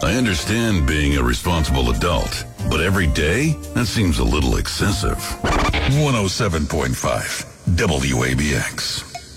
I understand being a responsible adult, but every day? That seems a little excessive. 107.5 WABX.